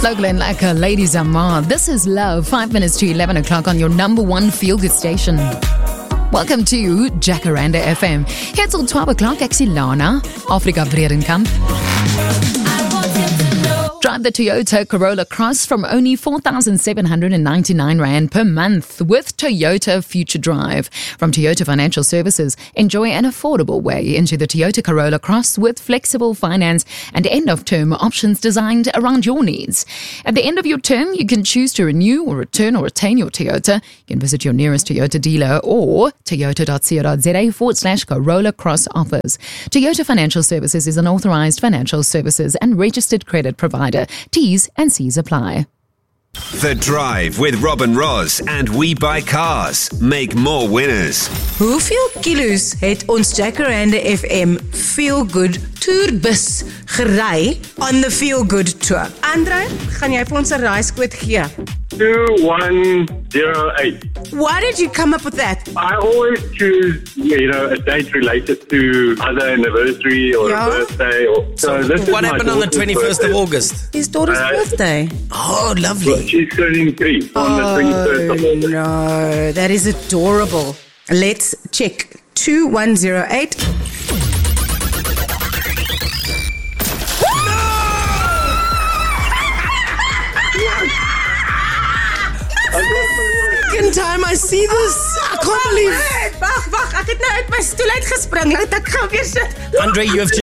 Local and Lekker, Ladies Amar. This is Love, 5 minutes to 11 o'clock on your number one feel-good station. Welcome to Jacaranda FM. Here till 12 o'clock, Exilana, Afrika Vredenkamp. Drive the Toyota Corolla Cross from only 4,799 Rand per month with Toyota Future Drive. From Toyota Financial Services, enjoy an affordable way into the Toyota Corolla Cross with flexible finance and end-of-term options designed around your needs. At the end of your term, you can choose to renew or return or retain your Toyota. You can visit your nearest Toyota dealer or toyota.co.za/Corolla Cross offers. Toyota Financial Services is an authorized financial services and registered credit provider. T's and C's apply. The Drive with Robin Ross and We Buy Cars. Make more winners. Hoeveel kilo's het ons Jacaranda FM Feel Good Tourbus gery on the Feel Good Tour? Andre, gaan jy vir ons 'n raaiskoot gee? 2108. Why did you come up with that? I always choose, a date related to either anniversary or a birthday. So this What is happened my on the daughter's 21st birthday. of August? His daughter's birthday. Oh, lovely. She's turning 3 on the 21st of August. No, that is adorable. Let's check. 2108. Second time I see this. I can't believe. Wag, ek het nou uit my stoel uitgespring. Laat ek gou weer sit. Andre, you have